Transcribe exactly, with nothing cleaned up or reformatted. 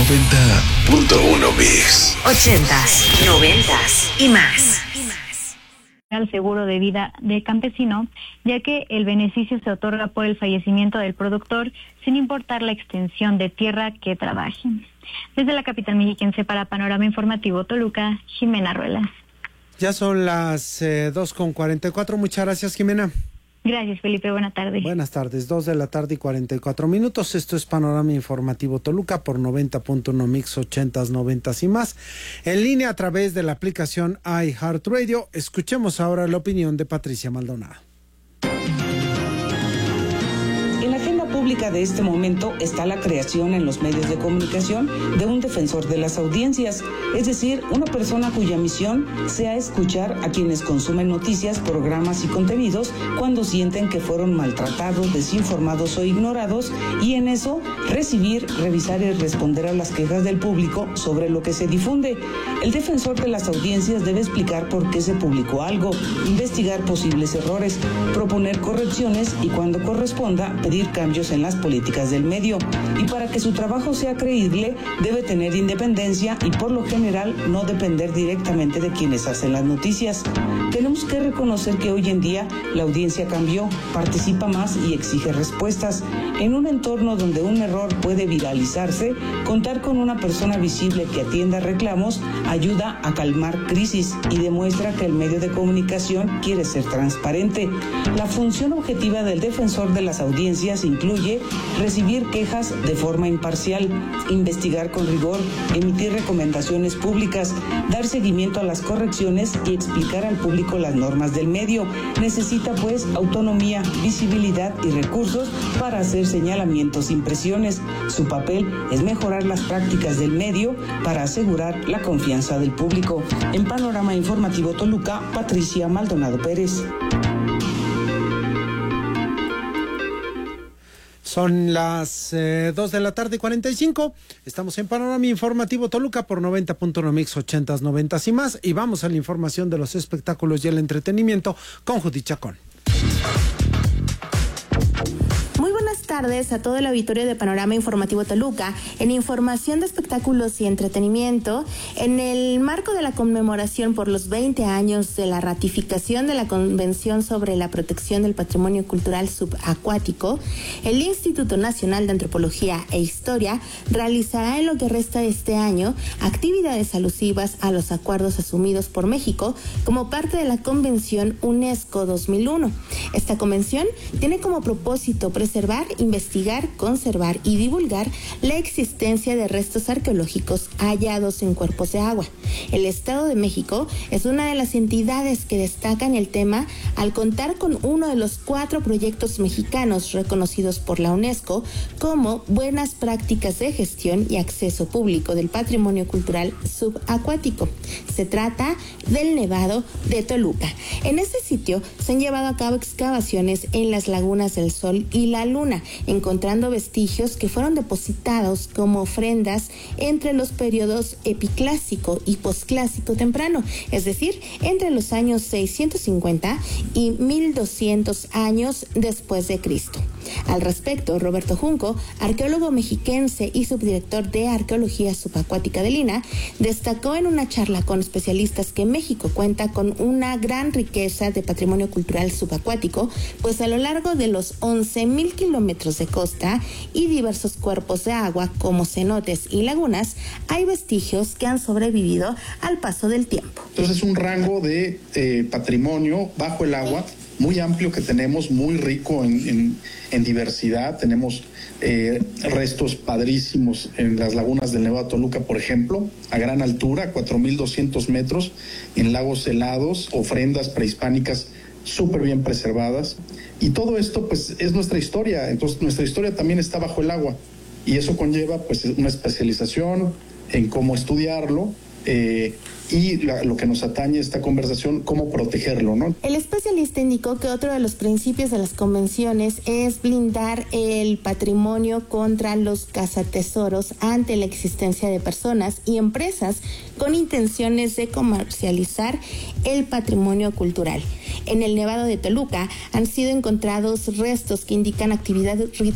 noventa punto uno Mix. Ochentas, noventas y más. Al seguro de vida de campesino, ya que el beneficio se otorga por el fallecimiento del productor sin importar la extensión de tierra que trabaje. Desde la capital mexiquense para Panorama Informativo Toluca, Jimena Ruelas. Ya son las eh, dos con cuarenta y cuatro. Muchas gracias, Jimena. Gracias, Felipe. Buenas tardes. Buenas tardes. Dos de la tarde y cuarenta y cuatro minutos. Esto es Panorama Informativo Toluca por noventa punto uno Mix, ochentas, noventas y más. En línea a través de la aplicación iHeartRadio. Escuchemos ahora la opinión de Patricia Maldonado. En la agenda pública de este momento está la creación en los medios de comunicación de un defensor de las audiencias, es decir, una persona cuya misión sea escuchar a quienes consumen noticias, programas y contenidos cuando sienten que fueron maltratados, desinformados o ignorados, y en eso recibir, revisar y responder a las quejas del público sobre lo que se difunde. El defensor de las audiencias debe explicar por qué se publicó algo, investigar posibles errores, proponer correcciones y cuando corresponda pedir cambios en las políticas del medio. Y para que su trabajo sea creíble, debe tener independencia y por lo general no depender directamente de quienes hacen las noticias. Tenemos que reconocer que hoy en día la audiencia cambió, participa más y exige respuestas. En un entorno donde un error puede viralizarse, contar con una persona visible que atienda reclamos ayuda a calmar crisis y demuestra que el medio de comunicación quiere ser transparente. La función objetiva del defensor de las audiencias incluye recibir quejas de forma imparcial, investigar con rigor, emitir recomendaciones públicas, dar seguimiento a las correcciones y explicar al público las normas del medio. Necesita pues autonomía, visibilidad y recursos para hacer señalamientos sin presiones. Su papel es mejorar las prácticas del medio para asegurar la confianza del público. En Panorama Informativo Toluca, Patricia Maldonado Pérez. Son las eh, dos de la tarde y cuarenta y cinco. Estamos en Panorama Informativo Toluca por noventa punto uno Mix, ochentas, noventas y más. Y vamos a la información de los espectáculos y el entretenimiento con Judith Chacón. Buenas tardes a todo el auditorio de Panorama Informativo Toluca. En información de espectáculos y entretenimiento, en el marco de la conmemoración por los veinte años de la ratificación de la Convención sobre la Protección del Patrimonio Cultural Subacuático, el Instituto Nacional de Antropología e Historia realizará en lo que resta de este año actividades alusivas a los acuerdos asumidos por México como parte de la Convención UNESCO dos mil uno. Esta convención tiene como propósito preservar, investigar, conservar y divulgar la existencia de restos arqueológicos hallados en cuerpos de agua. El Estado de México es una de las entidades que destacan el tema al contar con uno de los cuatro proyectos mexicanos reconocidos por la UNESCO como buenas prácticas de gestión y acceso público del patrimonio cultural subacuático. Se trata del Nevado de Toluca. En este sitio se han llevado a cabo excavaciones en las lagunas del Sol y la Luna, encontrando vestigios que fueron depositados como ofrendas entre los periodos epiclásico y posclásico temprano, es decir, entre los años seiscientos cincuenta y mil doscientos años después de Cristo. Al respecto, Roberto Junco, arqueólogo mexiquense y subdirector de Arqueología Subacuática del I N A, destacó en una charla con especialistas que México cuenta con una gran riqueza de patrimonio cultural subacuático, pues a lo largo de los once mil kilómetros de costa y diversos cuerpos de agua como cenotes y lagunas, hay vestigios que han sobrevivido al paso del tiempo. Entonces es un rango de eh, patrimonio bajo el agua muy amplio que tenemos, muy rico en, en, en diversidad. Tenemos eh, restos padrísimos en las lagunas del Nevado de Toluca, por ejemplo, a gran altura, cuatro mil doscientos metros, en lagos helados, ofrendas prehispánicas súper bien preservadas. Y todo esto pues es nuestra historia, entonces nuestra historia también está bajo el agua y eso conlleva pues una especialización en cómo estudiarlo. Eh, y la, lo que nos atañe esta conversación, cómo protegerlo, ¿no? El especialista indicó que otro de los principios de las convenciones es blindar el patrimonio contra los cazatesoros ante la existencia de personas y empresas con intenciones de comercializar el patrimonio cultural. En el Nevado de Toluca han sido encontrados restos que indican actividad